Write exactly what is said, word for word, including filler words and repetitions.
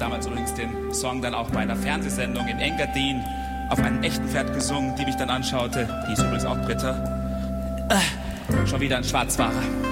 damals übrigens den Song dann auch bei einer Fernsehsendung in Engadin auf einem echten Pferd gesungen, die mich dann anschaute. Die ist übrigens auch Britta. Äh, schon wieder ein Schwarzfahrer.